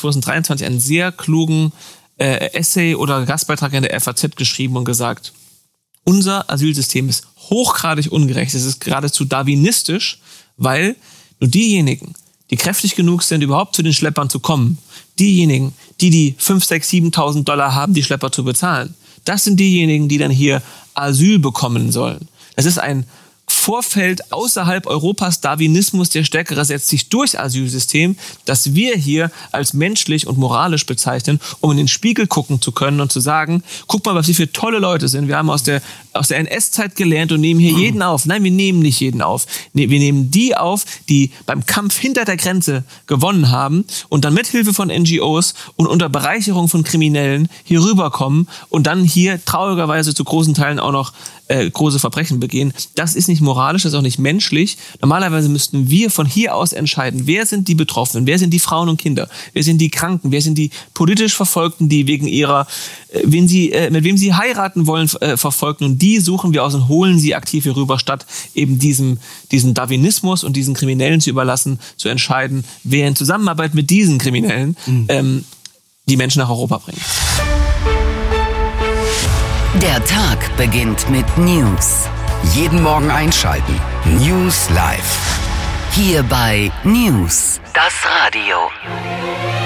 2023 einen sehr klugen Essay oder Gastbeitrag in der FAZ geschrieben und gesagt, unser Asylsystem ist hochgradig ungerecht, es ist geradezu darwinistisch, weil nur diejenigen, die kräftig genug sind, überhaupt zu den Schleppern zu kommen, diejenigen, die 5.000, 6.000, 7.000 Dollar haben, die Schlepper zu bezahlen, das sind diejenigen, die dann hier Asyl bekommen sollen. Das ist ein Vorfeld außerhalb Europas Darwinismus, der Stärkere setzt sich durch Asylsystem, das wir hier als menschlich und moralisch bezeichnen, um in den Spiegel gucken zu können und zu sagen, guck mal, was wir für tolle Leute sind. Wir haben aus der NS-Zeit gelernt und nehmen hier jeden auf. Nein, wir nehmen nicht jeden auf. Nee, wir nehmen die auf, die beim Kampf hinter der Grenze gewonnen haben und dann mit Hilfe von NGOs und unter Bereicherung von Kriminellen hier rüberkommen und dann hier traurigerweise zu großen Teilen auch noch große Verbrechen begehen. Das ist nicht moralisch, das ist auch nicht menschlich. Normalerweise müssten wir von hier aus entscheiden, wer sind die Betroffenen, wer sind die Frauen und Kinder, wer sind die Kranken, wer sind die politisch Verfolgten, die wegen ihrer, mit wem sie heiraten wollen, verfolgten. Und die suchen wir aus und holen sie aktiv hier rüber, statt eben diesen Darwinismus und diesen Kriminellen zu überlassen, zu entscheiden, wer in Zusammenarbeit mit diesen Kriminellen die Menschen nach Europa bringt. Der Tag beginnt mit News. Jeden Morgen einschalten. News Live. Hier bei News, das Radio.